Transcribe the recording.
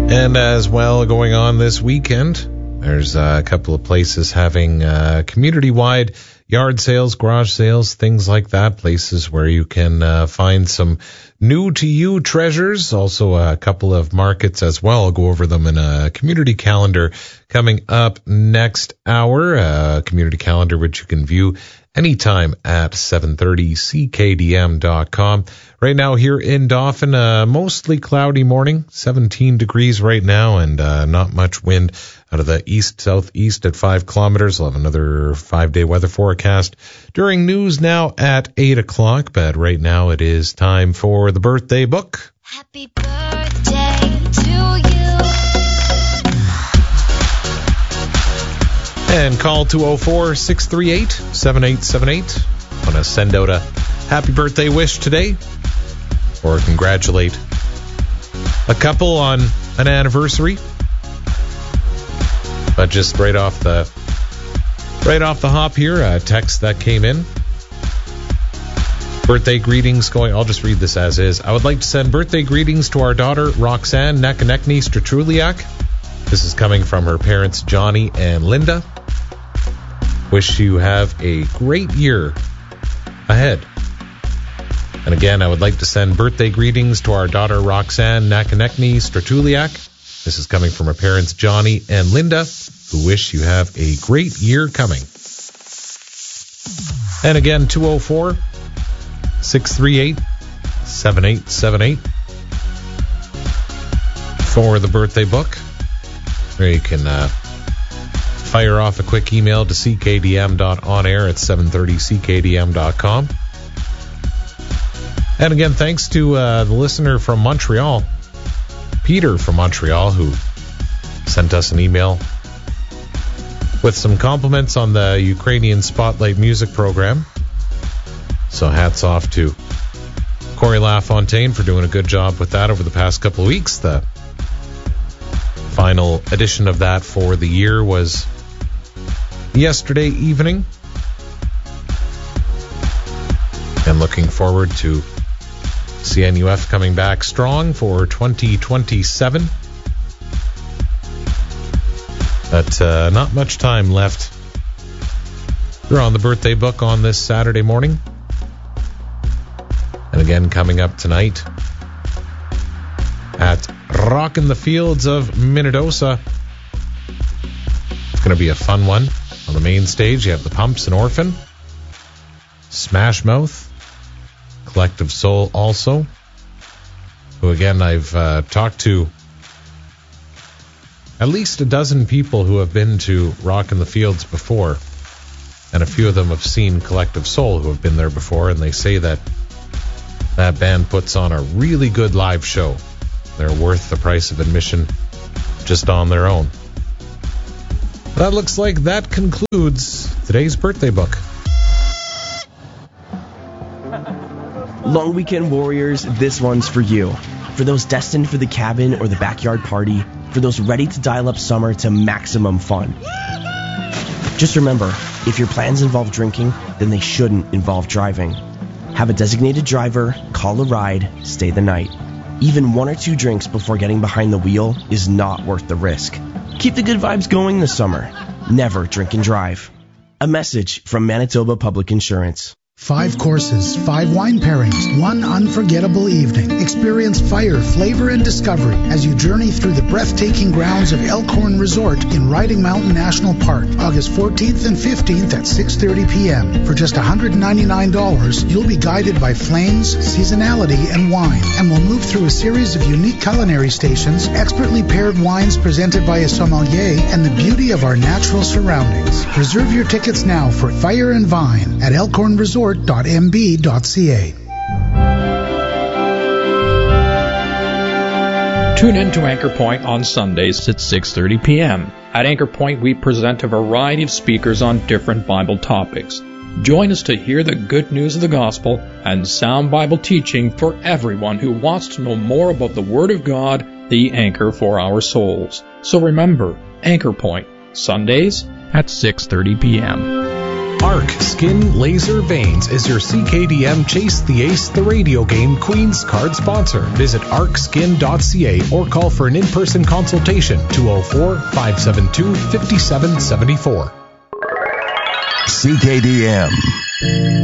And as well, going on this weekend, there's a couple of places having community-wide yard sales, garage sales, things like that, places where you can find some new-to-you treasures. Also a couple of markets as well. I'll go over them in a community calendar coming up next hour. A community calendar which you can view anytime at 730ckdm.com. Right now here in Dauphin, mostly cloudy morning, 17 degrees right now, and not much wind out of the east-southeast at 5 kilometers. We'll have another 5-day weather forecast during news now at 8 o'clock, but right now it is time for the birthday book. Happy birthday to you. And call 204-638-7878. Want to send out a happy birthday wish today or congratulate a couple on an anniversary. But just right off the hop here, a text that came in. Birthday greetings going. I'll just read this as is. I would like to send birthday greetings to our daughter Roxanne Nakanekni Stratuliak. This is coming from her parents Johnny and Linda. Wish you have a great year ahead. And again, I would like to send birthday greetings to our daughter Roxanne Nakanekni Stratuliak. This is coming from her parents Johnny and Linda, who wish you have a great year coming. And again, 204-638-7878 for the birthday book, where you can fire off a quick email to ckdm.onair@730ckdm.com. And again, thanks to the listener from Montreal, Peter from Montreal, who sent us an email with some compliments on the Ukrainian Spotlight music program. So hats off to Corey LaFontaine for doing a good job with that over the past couple of weeks. The final edition of that for the year was yesterday evening. And looking forward to CNUF coming back strong for 2027. But not much time left. We're on the birthday book on this Saturday morning. And again, coming up tonight at Rockin' the Fields of Minnedosa. It's going to be a fun one. On the main stage, you have the Pumps and Orphan, Smash Mouth, Collective Soul also, who again I've talked to at least a dozen people who have been to Rockin' the Fields before, and a few of them have seen Collective Soul who have been there before, and they say that that band puts on a really good live show. They're worth the price of admission just on their own. That looks like that concludes today's birthday book. Long weekend warriors, this one's for you. For those destined for the cabin or the backyard party, for those ready to dial up summer to maximum fun. Just remember, if your plans involve drinking, then they shouldn't involve driving. Have a designated driver, call a ride, stay the night. Even 1 or 2 drinks before getting behind the wheel is not worth the risk. Keep the good vibes going this summer. Never drink and drive. A message from Manitoba Public Insurance. 5 courses, 5 wine pairings, 1 unforgettable evening. Experience fire, flavor, and discovery as you journey through the breathtaking grounds of Elkhorn Resort in Riding Mountain National Park, August 14th and 15th at 6:30 p.m. For just $199, you'll be guided by flames, seasonality, and wine, and will move through a series of unique culinary stations, expertly paired wines presented by a sommelier, and the beauty of our natural surroundings. Reserve your tickets now for Fire and Vine at elkhornresort.mb.ca. Tune in to Anchor Point on Sundays at 6:30 p.m. At Anchor Point, we present a variety of speakers on different Bible topics. Join us to hear the good news of the gospel and sound Bible teaching for everyone who wants to know more about the Word of God, the anchor for our souls. So remember, Anchor Point, Sundays at 6:30 p.m. Arc Skin Laser Veins is your CKDM Chase the Ace the radio game Queen's card sponsor. Visit arcskin.ca or call for an in-person consultation 204-572-5774. CKDM.